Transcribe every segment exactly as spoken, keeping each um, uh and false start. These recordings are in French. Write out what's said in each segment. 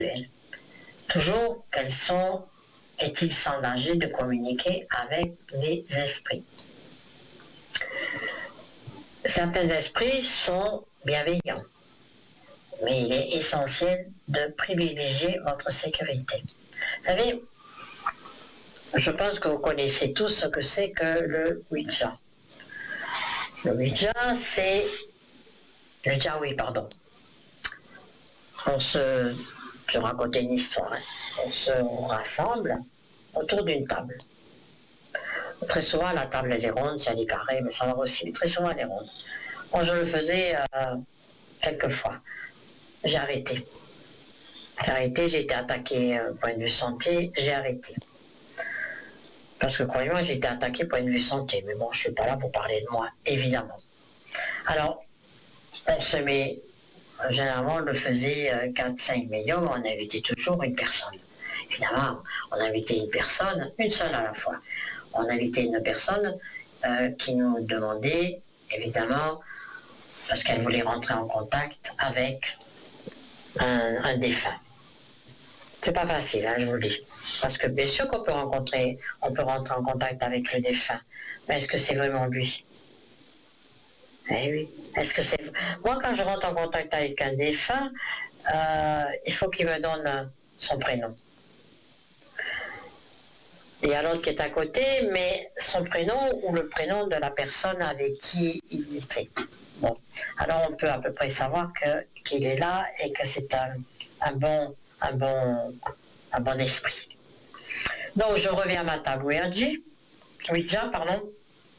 elles. Toujours qu'elles sont, est-il sans danger de communiquer avec les esprits. Certains esprits sont bienveillants, mais il est essentiel de privilégier votre sécurité. Vous savez, je pense que vous connaissez tous ce que c'est que le Ouija. Le Ouija, c'est... Le Jawi, pardon. On se... Je vais raconter une histoire. Hein. On se rassemble autour d'une table. Très souvent, la table, elle est ronde, si elle est carrée, mais ça va aussi. Très souvent, elle est ronde. Bon, je le faisais euh, quelques fois. J'ai arrêté. J'ai arrêté, j'ai été attaqué euh, point de vue santé, j'ai arrêté. Parce que croyez-moi, j'ai été attaqué point de vue santé. Mais bon, je ne suis pas là pour parler de moi, évidemment. Alors, on se met... Généralement, on le faisait euh, quatre cinq médiums, on invitait toujours une personne. Évidemment, on invitait une personne, une seule à la fois. On invitait une personne euh, qui nous demandait, évidemment, parce qu'elle voulait rentrer en contact avec un, un défunt. C'est pas facile, hein, je vous le dis. Parce que bien sûr qu'on peut rencontrer, on peut rentrer en contact avec le défunt. Mais est-ce que c'est vraiment lui? Eh oui. Est-ce que c'est... Moi, quand je rentre en contact avec un défunt, euh, il faut qu'il me donne son prénom. Il y a l'autre qui est à côté, mais son prénom ou le prénom de la personne avec qui il était. Bon, alors on peut à peu près savoir que, qu'il est là et que c'est un, un, bon, un, bon, un bon esprit. Donc je reviens à ma table Ouija, Ouija, pardon,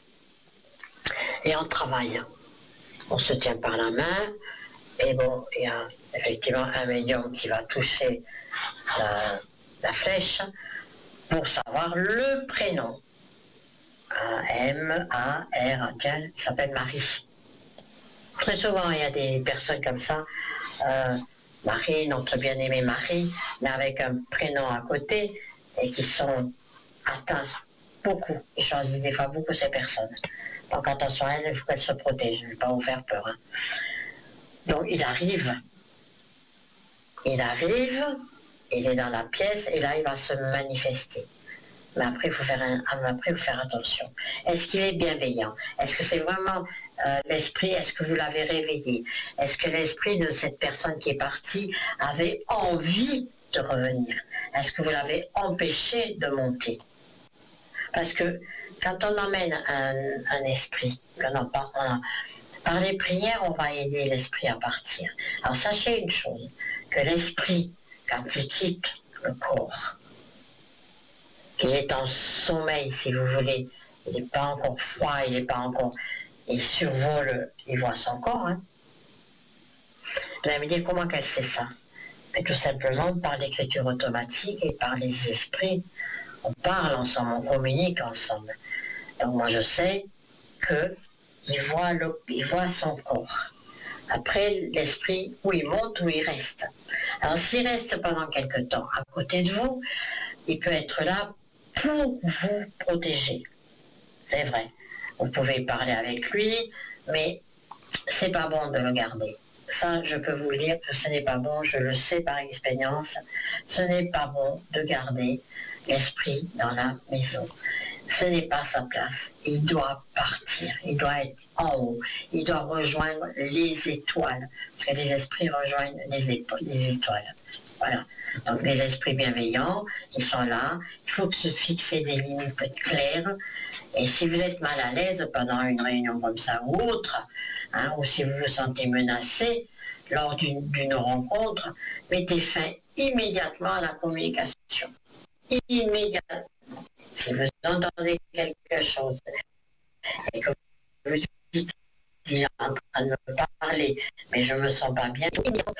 et on travaille. On se tient par la main, et bon, il y a effectivement un médium qui va toucher la, la flèche pour savoir le prénom. M A R, tiens, il s'appelle Marie. Très souvent, il y a des personnes comme ça, euh, Marie, notre bien-aimée Marie, mais avec un prénom à côté, et qui sont atteints beaucoup. Ils choisissent des fois beaucoup ces personnes. Donc attention à elles, il faut qu'elles se protègent, je ne vais pas vous faire peur. Hein. Donc il arrive, il arrive, il est dans la pièce, et là il va se manifester. Mais après, il faut faire, un, après, il faut faire attention. Est-ce qu'il est bienveillant? Est-ce que c'est vraiment euh, l'esprit? Est-ce que vous l'avez réveillé? Est-ce que l'esprit de cette personne qui est partie avait envie de revenir? Est-ce que vous l'avez empêché de monter? Parce que quand on emmène un, un esprit, qu'on en parle, on a, par les prières, on va aider l'esprit à partir. Alors sachez une chose, que l'esprit, quand il quitte le corps, qu'il est en sommeil, si vous voulez, il n'est pas encore froid, il n'est pas encore... Il survole, il voit son corps. Hein. Vous allez me dire comment qu'elle sait ça? Mais tout simplement par l'écriture automatique et par les esprits. On parle ensemble, on communique ensemble. Donc moi je sais qu'il voit, le, il voit son corps. Après, l'esprit, où il monte, où il reste. Alors s'il reste pendant quelque temps à côté de vous, il peut être là pour vous protéger. C'est vrai. Vous pouvez parler avec lui, mais c'est pas bon de le garder. Ça, je peux vous le dire que ce n'est pas bon, je le sais par expérience. Ce n'est pas bon de garder l'esprit dans la maison. Ce n'est pas sa place. Il doit partir. Il doit être en haut. Il doit rejoindre les étoiles. Parce que les esprits rejoignent les, épo- les étoiles. Voilà. Donc les esprits bienveillants, ils sont là. Il faut se fixer des limites claires. Et si vous êtes mal à l'aise pendant une réunion comme ça ou autre, hein, ou si vous vous sentez menacé lors d'une, d'une rencontre, mettez fin immédiatement à la communication. Immédiatement. Si vous entendez quelque chose et que vous dites qu'il est en train de me parler, mais je ne me sens pas bien,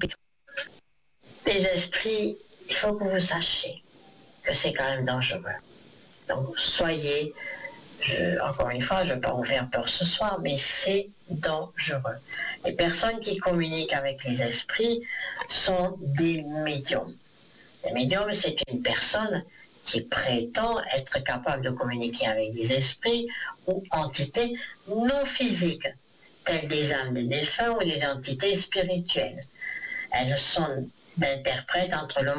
les esprits, il faut que vous sachiez que c'est quand même dangereux. Donc soyez, je, encore une fois, je ne vais pas vous faire peur ce soir, mais c'est dangereux. Les personnes qui communiquent avec les esprits sont des médiums. Les médiums, c'est une personne qui prétend être capable de communiquer avec des esprits ou entités non physiques, telles des âmes des défunts ou des entités spirituelles. Elles sont d'interprètes entre le